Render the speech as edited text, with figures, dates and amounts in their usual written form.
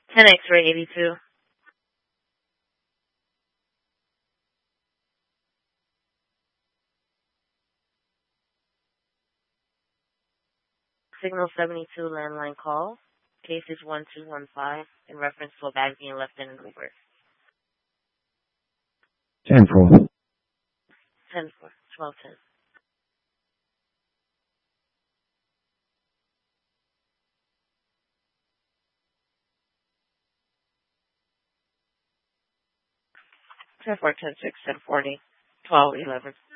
10 X-ray 82. Signal 72 landline call. Case is 1215 in reference to a bag being left in an Uber. 10-4. 10 4, 1210. Ten 4, 10 6, 10 40, 12 11.